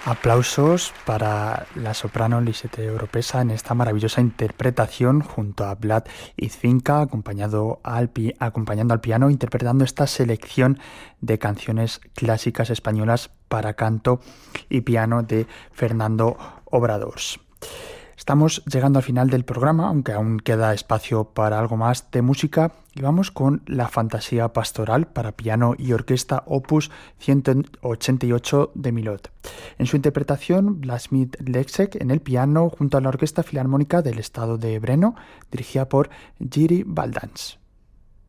Aplausos para la soprano Lisette Oropesa en esta maravillosa interpretación junto a Vlad Izfinka, acompañando al piano, interpretando esta selección de canciones clásicas españolas para canto y piano de Fernando Obradors. Estamos llegando al final del programa, aunque aún queda espacio para algo más de música, y vamos con la Fantasía Pastoral para piano y orquesta opus 188 de Milhaud. En su interpretación, Vladimir Lexek en el piano junto a la Orquesta Filarmónica del Estado de Brno, dirigida por Jiří Baldans.